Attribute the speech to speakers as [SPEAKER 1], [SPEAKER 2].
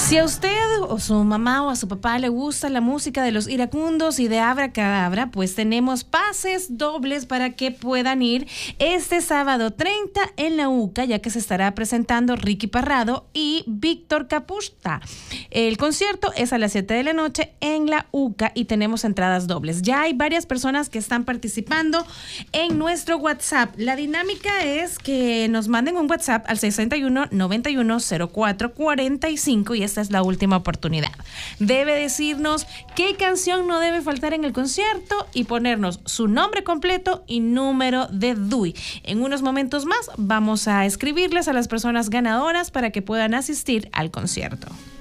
[SPEAKER 1] Si a usted o su mamá o a su papá le gusta la música de los Iracundos y de Abracadabra, pues tenemos pases dobles para que puedan ir este sábado 30 en la UCA, ya que se estará presentando Ricky Parrado y Víctor Capusta. El concierto es a las 7 de la noche en la UCA y tenemos entradas dobles. Ya hay varias personas que están participando en nuestro WhatsApp. La dinámica es que nos manden un WhatsApp al 61 91 04 45 y esta es la última oportunidad. Debe decirnos qué canción no debe faltar en el concierto y ponernos su nombre completo y número de DUI. En unos momentos más vamos a escribirles a las personas ganadoras para que puedan asistir al concierto.